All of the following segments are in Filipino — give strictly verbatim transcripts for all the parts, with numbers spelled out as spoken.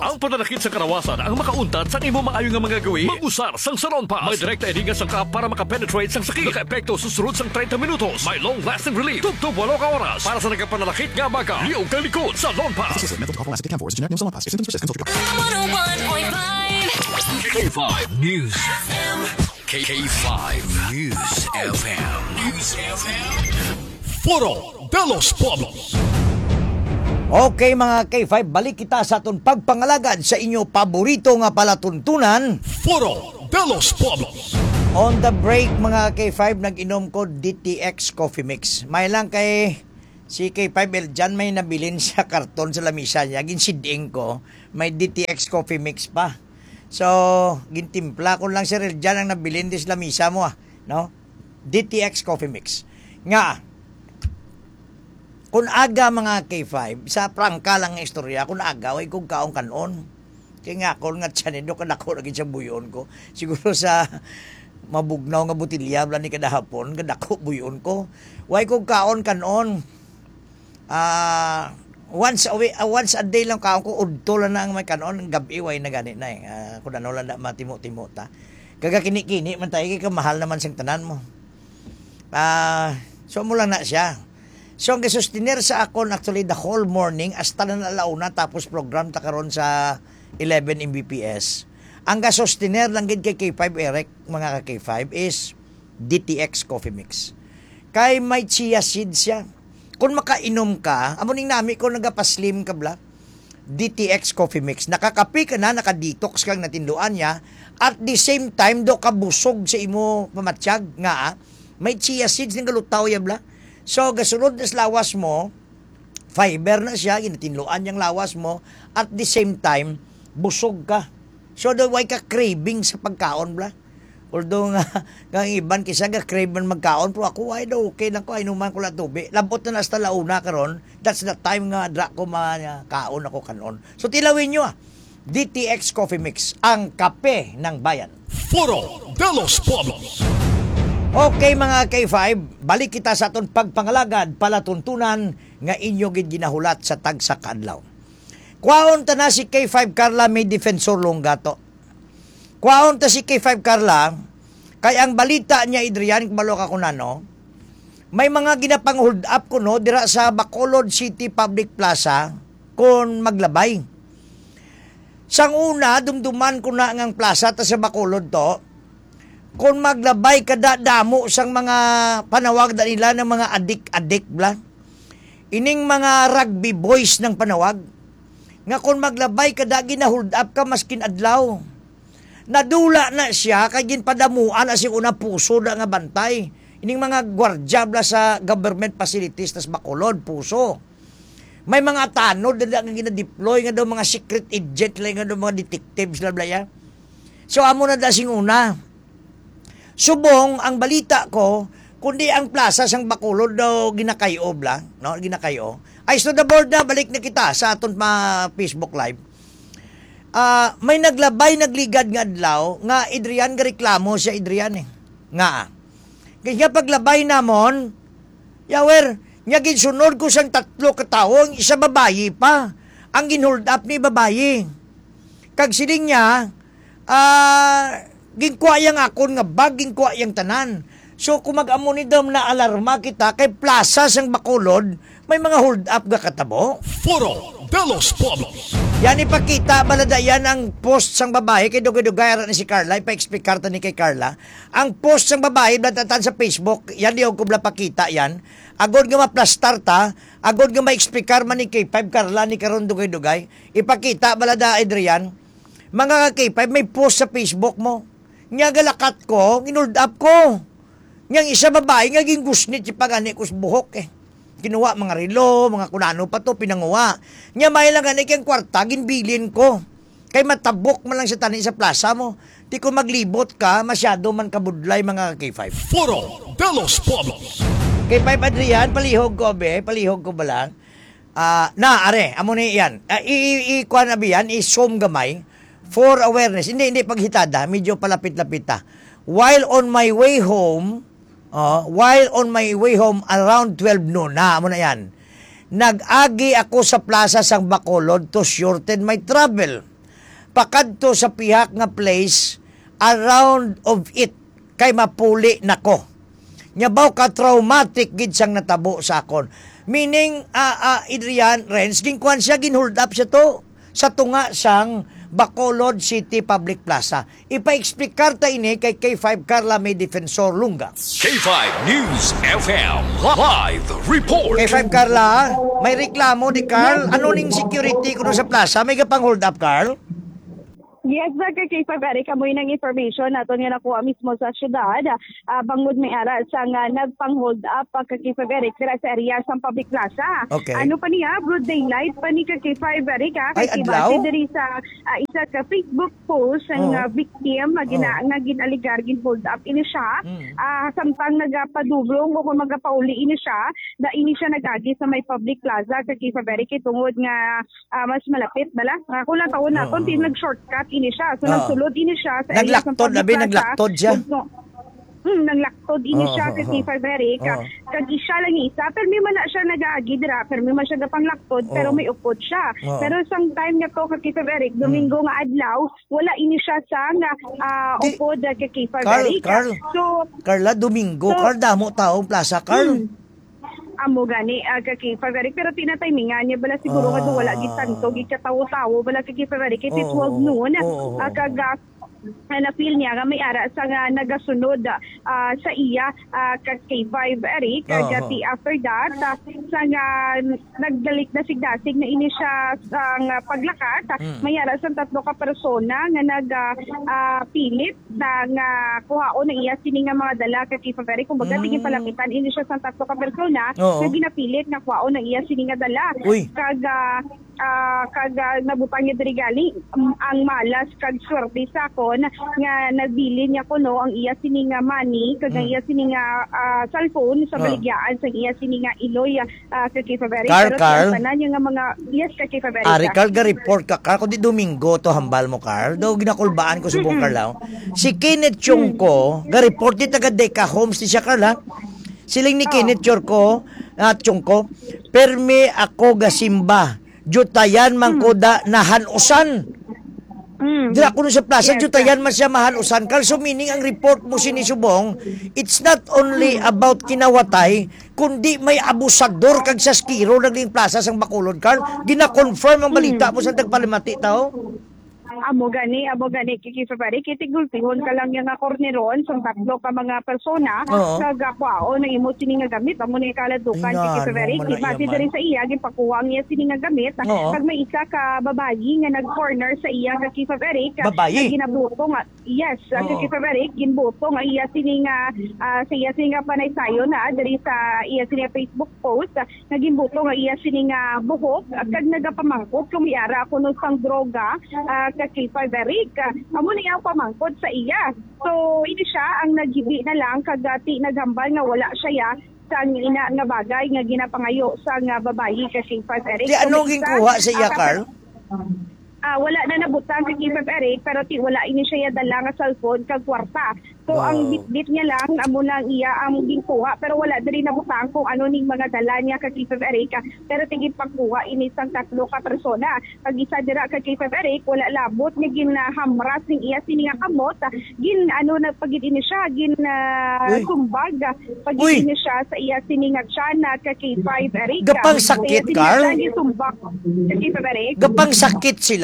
Ang pananakit sa karawasan ang makauntat sa imo maayo nga mga gawi. Mag-usar sang Salon Pass. May direkta edinga sang kap para makapenetrate sang sakit. Naka-epekto susunod sang thirty minutos. May long-lasting relief. Tugtog walo ka oras. Para sa nagkapananakit nga baga. Liog kang likod. Salon Pass. This is mental alcohol acetate camphor is generic name Salon Pass. If symptoms persist, consult your doctor. one oh one point five K five News F M. K five News F M. News F M. Foro de los Pueblos. Okay mga K five, balik kita sa atong pagpangalagad sa inyo paborito nga palatuntunan. Foro de los Pueblos. On the break mga K five, nag-inom ko D T X Coffee Mix. May lang kay si K five El dyan may nabilin sa karton sa lamisa niya. Ginsiding ko, may D T X Coffee Mix pa. So, gintimpla ko lang si El dyan ang nabilin sa lamisa mo. Ah, no? D T X Coffee Mix. Nga, kung aga mga K five, sa prangka lang nga istorya, kung aga, ay kung kaong kanon. Kaya nga, kung nga tiyanido, kan ako naging sa buyon ko. Siguro sa mabugnaw nga butilya, wala ni kadahapon, kadako buyon ko. Way kung kaon kanon. Ah... Uh, Once a, way, uh, once a day lang kaon ko, udto lang na ang may kanon, gabi way na ganit na eh. Uh, kung ano lang na matimo-timo ta. Kaga kini-kini, man tayo kay mahal naman siyang tanan mo. Uh, so mo lang na siya. So ang gasustiner sa akon actually the whole morning, hasta na alauna, tapos program ta karon sa eleven M B P S. Ang gasustiner lang gid kay K five Eric, mga ka K five, is D T X Coffee Mix. Kay may chia seed siya. Kung makainom ka, amuning nami ko nagapaslim ka bla, D T X Coffee Mix. Nakakapi ka na, nakadetox kang natinduan niya, at the same time do kabusog sa imo pamatsyag nga, may chia seeds ng galutaw ya bla. So, gasunod na lawas mo, fiber na siya, ginatinluan niyang lawas mo, at the same time, busog ka. So, do way ka craving sa pagkaon bla. Although nga, nga iban kisa nga crave man magkaon, pero ako ay daw okay lang ko, ay numan ko lang tubi. Labot na nasta launa karon, that's the time nga dra ko makaon ako kanon. So tilawin nyo ah, D T X Coffee Mix, ang kape ng bayan. Foro de los Pueblos. Okay mga K five, balik kita sa aton pagpangalagad, palatuntunan nga inyo gid ginahulat sa tagsa kaadlaw. Kwaon ta na si K five Carla may defensor longgato. Kwaon ta si K five Carla, kay ang balita niya Adrian, kumalo ka kunano, may mga ginapang hold up ko no, dira sa Bacolod City Public Plaza, kung maglabay. Sang una, dumduman ko na ngang plaza ta sa Bacolod to, kung maglabay kada damo sang mga panawag da nila ng mga adik-adik bla. Ining mga rugby boys ng panawag, nga kung maglabay kada gina-hold up ka maskin adlaw. Nadula na siya kay ginpadamuan as yung una puso na nga bantay. Ining mga gwardya bla sa government facilities tas Bacolod, puso. May mga tanod na nga gina-deploy nga daw mga secret agent lang nga daw mga detectives bla bla ya. So amo na dasing una. Subong ang balita ko kundi ang plaza sang Bacolod daw ginakayo bla, no, ginakayo. Ay so the board na balik na kita sa aton ma Facebook live. Uh, may naglabay, nagligad nga adlaw, nga Adrian, nga reklamo siya Adrian eh. Nga. Kaya paglabay namon, yawer, nga ginsunod ko sang tatlo katao, isa babayi pa. Ang ginhold up ni babayi. Kag siling niya, uh, ginkuha yang akon nga bag, ginkuha yang tanan. So kung mag-amo ni dam na alarma kita, kay plaza sang Bacolod, may mga hold up ga katabo. Foro de los Pueblos. Yan ipakita, balada yan ang post sang babae, kay dugay-dugay ni si Carla, ipa-explic karta ni kay Carla. Ang post sang babae, blatatan sa Facebook, yan di ko bla pakita yan. Agod nga maplastar ta, agod nga ma-explicar man ni K five Carla, ni karon dugay-dugay. Ipakita, balada Adrian, mga K five, may post sa Facebook mo. Nga galakat ko, inold up ko. Nga isa babae, nga gingusnit si pagani ko sa buhok eh. Kinuha mga relo, mga kunano pa to, pinanguha. Nya may lang ganit yung kwarta, ginbilin ko. Kay matabok man lang sa tani sa plaza mo. Di ko maglibot ka, masyado man kabudlay mga K five. Foro de los Pueblos. K five Adrian, palihog ko be, palihog ko ba lang. Uh, na, are, amo ni yan. Uh, I-kuha na ba yan, i-zoom gamay for awareness. Hindi, hindi paghitada, medyo palapit-lapit ta. While on my way home, Uh, while on my way home around twelve noon, na amo na yan, nag-agi ako sa plaza sang Bacolod to shorten my travel. pakadto sa pihak nga place around of it kay mapuli nako. Nya baw ka traumatic gid siyang natabo sa akon. Meaning uh, uh, Adrian Renz gingkuan siya ginhold up siya to sa tunga sang Bacolod City Public Plaza. Ipa-explicar ta ini kay K five Carla May Defensor Lunga. K five News F M Live Report. K five Carla, may reklamo di Carl. Ano ning security kuno sa plaza? May gapang hold up, Carl? Yes, Doctor K five Eric, kamoy ng information nato nga nakuha mismo sa syudad. Uh, bangod may ara sa nga nagpang-hold up uh, kay K five Eric sa area sa public plaza. Okay. Ano pa niya, broad daylight pa ni kay K five Eric, ha? Ay, Kay adlaw? kibati diri sa uh, isa ka Facebook post ang Oh. uh, victim nga gina, Oh. nga ginaligar gin hold up ini siya. Hmm. Uh, samtang nagapadulong o kung magapauli ini siya, da ini siya nagagi sa may public plaza kay K five Eric tungod nga uh, mas malapit bala. Uh, kung lang taon na, Oh. konti nag-shortcut ini siya. So, Oo. nagsulod ini siya sa area sa Naglaktod, public labi, plaza. naglaktod siya. No. Hmm, naglaktod ini Oo, siya oo, kay oo. K five Eric. Oo. Kag isa lang isa, pero may man na siya nag-aagi dira, pero may man siya gapang laktod, pero Oo. may upod siya. Oo. Pero isang time nga to kay K five Eric, Domingo nga adlaw, wala ini siya sa nga uh, Di- upod kay K five Carl, Eric. Carl. So, Carla, Domingo. So- Carl, damo taong plaza, Carl. Hmm. amo gani uh, kay K five Eric, pero tinatimingan niya bala siguro Ah. nga wala gid tanto gid katawo-tawo bala kay K five Eric kay Oo, twelve noon. oo, oo. Uh, kag uh, na-feel niya nga may ara sa nga nagasunod uh, sa iya uh, kag K five Eric. Oo. Kag uh, after that, uh, sa nga nagdalik na sigdasig na ini siya sa nga paglakat, uh, may ara sa tatlo ka persona nga nag uh, uh, pilit na nga kuhaon ng iya sini nga mga dala kay K five Eric. Kung baga Mm. tingin palapitan ini siya sa tatlo ka persona Oo. nga ginapilit nga kuhaon ng iya sini nga dala. Uy. Kag uh, uh, kag uh, nabutang niya diri gali um, ang malas kag swerte sa kon nga nabili niya kuno ang iya sini nga money kag ang iya sini nga uh, cellphone sa Oh. baligyan sa iya sini nga iloy uh, kay K five Eric. Carl, Pero Carl. tanan niya nga mga yes kay K five Eric. Ari, Carl, ga-report ka, Carl. Kundi Domingo to hambal mo, Carl. Daw ginakulbaan ko sa buong Carl. Si Kenneth Chungko, ga-report di taga Deca Homes ni siya, Carl, ha? Siling ni Kenneth Chungko, at Chungko, permi ako gasimba. Jutayan man ko da nahanusan. Mm. Dira kuno sa plaza, Yes, jutayan man siya mahanusan. Carl, so meaning ang report mo sinisubong, it's not only about kinawatay, kundi may abusador kag sa skiro naging plaza sang Bacolod, Carl. Gina-confirm ang balita mo sa tagpalimati tao. Amo gani, amo gani, kikisapari, kitigultihon ka lang yung nga korneron sa tatlo ka mga persona, Oo. nagakwao na imo sini nga gamit, amo ni kaladukan, Nga, kikisapari, naman na kibati iyaman. diri sa iya, gipakuwang niya sini nga gamit, Oo. pag may isa ka babayi nga nag-corner sa iya, kikisapari, Babayi? na ginabuto nga, yes, Oo. kikisapari, ginbuto nga iya sini nga, ah, sa iya sini nga panay sayo na, diri sa iya sini nga Facebook post, ah, nga ginbuto nga iya sini nga buhok, ah, kag nagapamangkot, kumiara ako nung pang droga, ah, kay K five Eric. Amo niya ang pamangkot sa iya. So, ini siya ang naghibi na lang kagati naghambal nga wala siya ya sa ina nga bagay nga ginapangayo sa nga babayi kay K five Eric. Di anong may isa, ginkuha sa iya, ah, Carl? Ah, wala na nabutang kay K five Eric, pero ti wala ini siya ya dala nga cellphone kag kwarta. So Oh. ang bitbit niya lang amo lang iya ang ginkuha, pero wala diri nabutang kung ano ning mga dala niya kay K five Eric. Pero tingin pagkuha ini sang tatlo ka persona. Pag isa dira kay K five Eric, wala labot nga ginahamras ning iya sini nga kamot. Gin ano na pagid ini siya gin uh, Uy. kumbag pagid Uy. ini siya sa iya sini nga tiyan na kay K five Eric. Gapang Sa iya sakit, sini Carl? nga gisumbak kay K five Eric. Gapang sakit sila?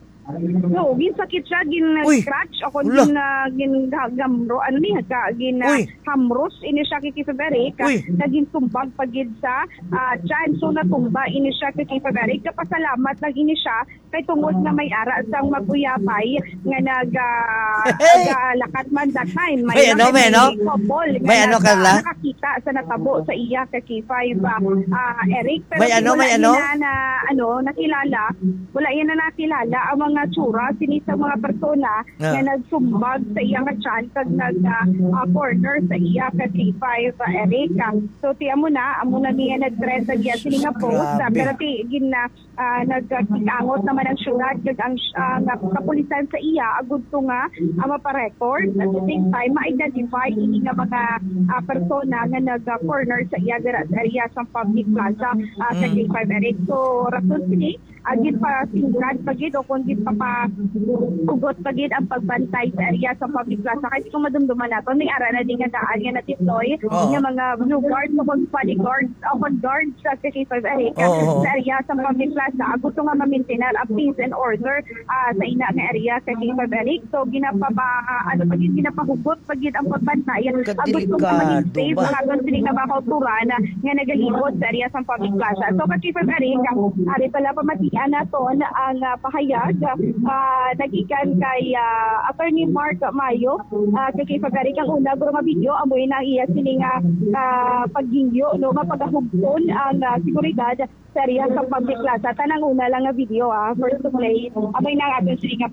No, gin sakit siya, gin Uy. scratch o kung Ula. gin, uh, gin gamro, ano niya, ka, gin uh, Uy. hamros, ini siya kay Kifaberik, Uy. na gin tumbag pagid sa uh, tiyan, so natumba, ini siya kay Kifaberik, kapasalamat lang ini siya, kay tungod na may ara sang maguyapay, nga nag, uh, Hey. lakat man that time. May ano, may ano? couple, nga May ano, nag- Carla? nakakita sa natabo sa iya kay K five uh, uh, Eric. Pero May ano, wala may yun ano? Na, na, ano, nakilala, wala yan na nakilala ang mga tsura, sinisang mga persona Ah. na nagsumbag sa iyang tiyan kag nag uh, corner sa iya kay K five uh, Eric. So ti amo na, amo na niya nag-thread sa iya sini nga post, uh, Grabe. pero ti gin na uh, nagkikangot naman ang syudad kag ang uh, nga kapulisan sa iya agud to nga uh, mapa-record at the same time ma-identify ini nga mga uh, persona nga nag-corner sa iya dira sa area sa public plaza uh, sa K five Eric. So rason sini agit pa singkad pagid o kung git pa pa ugot pagid ang pagbantay sa area sa public plaza. Kasi kung madumduman nato, may ara na din nga daan nga natiploy Oo. nga mga blue guards o kung bodyguards o kung guards sa K five area Oo. sa area sa public plaza. Gusto nga ma-maintain ang peace and order ah, sa ina nga area sa K five area. So ginapapa ah, ano pagid ginapahugot pagid ang pagbantay. Ang gusto nga maging safe ba? mga doon sila nga makauturan na nga nagalibot sa area sa public plaza. So ka K five area ari pala pamatian naton ang uh, pahayag uh, nagikan kay uh, Attorney Mark Mayo uh, kay K five area kang una guro nga video amoy na iya sini nga uh, paggingyo no mapagahugton ang uh, seguridad sa area sa public plaza. Tanang una lang nga video ah first to play amoy na aton sini nga